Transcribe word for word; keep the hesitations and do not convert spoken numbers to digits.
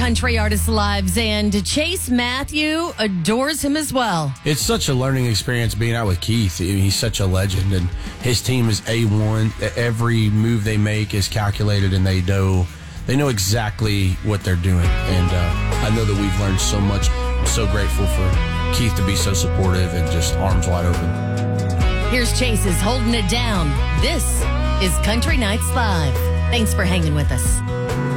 country artists' lives, and Chase Matthew adores him as well. It's such a learning experience being out with Keith. I mean, he's such a legend, and his team is A one. Every move they make is calculated, and they know they know exactly what they're doing. And uh, I know that we've learned so much. I'm so grateful for Keith to be so supportive and just arms wide open. Here's Chase's Holding It Down. This is Country Nights Live. Thanks for hanging with us.